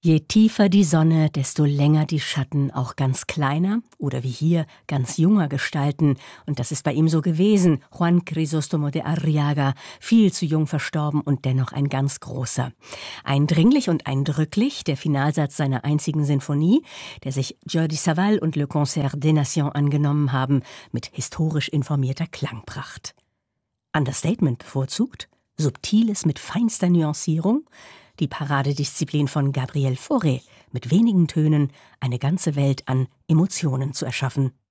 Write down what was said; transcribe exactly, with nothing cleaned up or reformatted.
Je tiefer die Sonne, desto länger die Schatten auch ganz kleiner oder wie hier ganz junger Gestalten. Und das ist bei ihm so gewesen. Juan Crisóstomo de Arriaga, viel zu jung verstorben und dennoch ein ganz großer. Eindringlich und eindrücklich der Finalsatz seiner einzigen Sinfonie, der sich Jordi Savall und Le Concert des Nations angenommen haben, mit historisch informierter Klangpracht. Understatement bevorzugt, Subtiles mit feinster Nuancierung, die Paradedisziplin von Gabriel Fauré, mit wenigen Tönen eine ganze Welt an Emotionen zu erschaffen.